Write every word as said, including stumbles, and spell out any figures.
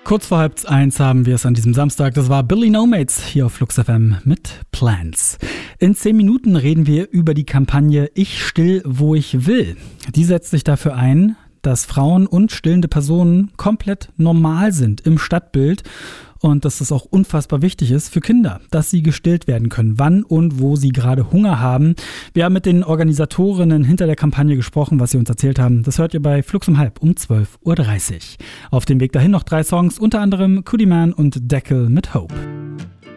Kurz vor halb eins haben wir es an diesem Samstag. Das war Billy Nomads hier auf Flux F M mit Plants. In zehn Minuten reden wir über die Kampagne Ich still, wo ich will. Die setzt sich dafür ein, dass Frauen und stillende Personen komplett normal sind im Stadtbild und dass es auch unfassbar wichtig ist für Kinder, dass sie gestillt werden können, wann und wo sie gerade Hunger haben. Wir haben mit den Organisatorinnen hinter der Kampagne gesprochen, was sie uns erzählt haben. Das hört ihr bei Flux um halb um zwölf Uhr dreißig. Auf dem Weg dahin noch drei Songs, unter anderem Cootie Man und Deckel mit Hope.